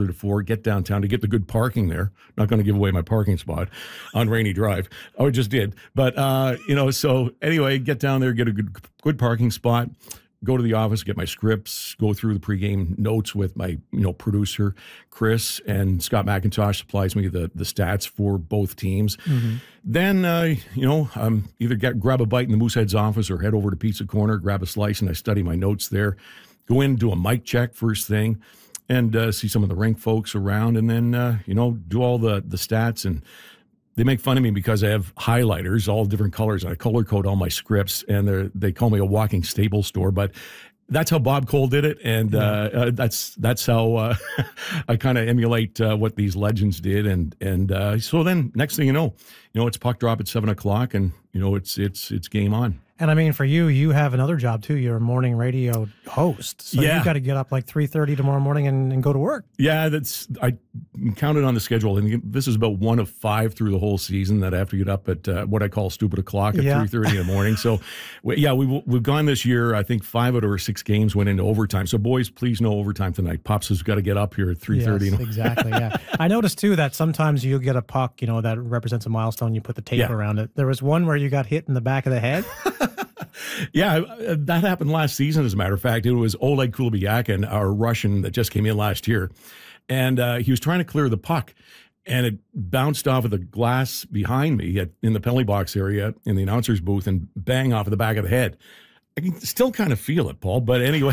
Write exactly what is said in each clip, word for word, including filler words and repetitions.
to four, get downtown to get the good parking there. Not going to give away my parking spot on Rainy Drive. Oh, I just did. But, uh, you know, so anyway, get down there, get a good, good parking spot, go to the office, get my scripts, go through the pregame notes with my, you know, producer, Chris, and Scott McIntosh supplies me the, the stats for both teams. Mm-hmm. Then, uh, you know, um, either get, grab a bite in the Mooseheads office or head over to Pizza Corner, grab a slice, and I study my notes there. Go in, do a mic check first thing, and uh, see some of the rink folks around, and then, uh, you know, do all the, the stats. And they make fun of me because I have highlighters, all different colors, and I color code all my scripts, and they they call me a walking staple store. But that's how Bob Cole did it, and uh, uh, that's that's how uh, I kind of emulate uh, what these legends did. And and uh, so then, next thing you know, you know, it's puck drop at seven o'clock, and you know, it's it's it's game on. And I mean, for you, you have another job too. You're a morning radio host, so yeah. you've got to get up like three thirty tomorrow morning and, and go to work. Yeah, that's I counted on the schedule, and this is about one of five through the whole season that I have to get up at uh, what I call stupid o'clock at yeah. three thirty in the morning. So, yeah, we we've gone this year. I think five out of our six games went into overtime. So, boys, please no overtime tonight. Pops has got to get up here at three thirty. Yes, exactly. Yeah, I noticed too that sometimes you'll get a puck, you know, that represents a milestone. You put the tape yeah. around it. There was one where you got hit in the back of the head. Yeah, that happened last season, as a matter of fact. It was Oleg Kulibiakin, our Russian that just came in last year. And uh, he was trying to clear the puck, and it bounced off of the glass behind me at, in the penalty box area in the announcer's booth and bang off of the back of the head. I can still kind of feel it, Paul, but anyway.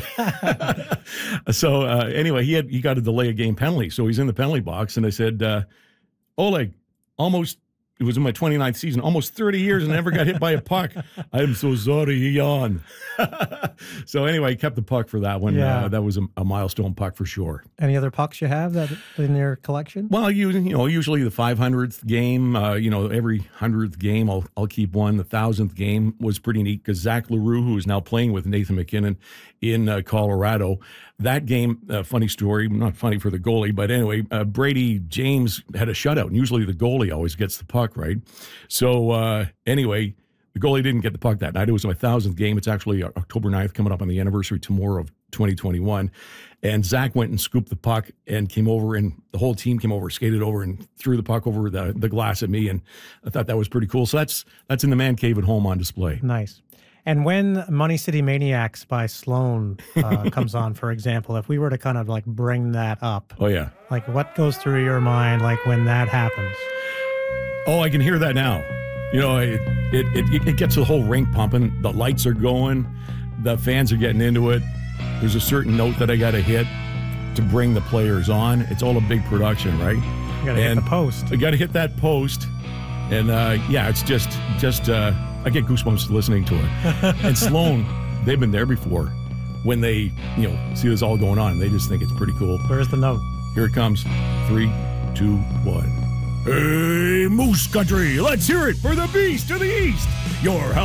so uh, anyway, he had he got a delay of game penalty. So he's in the penalty box, and I said, uh, Oleg, almost... It was in my twenty-ninth season, almost thirty years, and never got hit by a puck. I'm so sorry, Jan. So anyway, kept the puck for that one. Yeah. Uh, that was a, a milestone puck for sure. Any other pucks you have that in your collection? Well, you you know, usually the five hundredth game, uh, you know, every hundredth game, I'll I'll keep one. The thousandth game was pretty neat because Zach LaRue, who is now playing with Nathan MacKinnon in uh, Colorado, that game, uh, funny story, not funny for the goalie, but anyway, uh, Brady James had a shutout, and usually the goalie always gets the puck, right? So uh, anyway, the goalie didn't get the puck that night. It was my thousandth game. It's actually October ninth, coming up on the anniversary tomorrow of twenty twenty-one. And Zach went and scooped the puck and came over, and the whole team came over, skated over, and threw the puck over the, the glass at me. And I thought that was pretty cool. So that's that's in the man cave at home on display. Nice. And when Money City Maniacs by Sloan uh, comes on, for example, if we were to kind of like bring that up. Oh, yeah. Like what goes through your mind like when that happens? Oh, I can hear that now. You know, it it, it, it gets the whole rink pumping. The lights are going. The fans are getting into it. There's a certain note that I got to hit to bring the players on. It's all a big production, right? You got to hit the post. I got to hit that post. And, uh, yeah, it's just, just uh, I get goosebumps listening to it. And Sloan, they've been there before. When they, you know, see this all going on, they just think it's pretty cool. Where's the note? Here it comes. Three, two, one. Hey, Moose Country, let's hear it for the Beast to the East. Your